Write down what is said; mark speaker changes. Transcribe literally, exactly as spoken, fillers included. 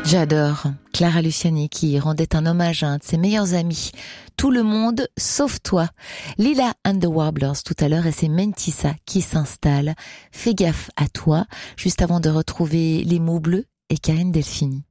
Speaker 1: J'adore Clara Luciani qui rendait un hommage à un de ses meilleurs amis. Tout le monde sauf toi. Lila and the Warblers tout à l'heure et c'est Mentissa qui s'installe. Fais gaffe à toi, juste avant de retrouver les mots bleus et Karine Delphini.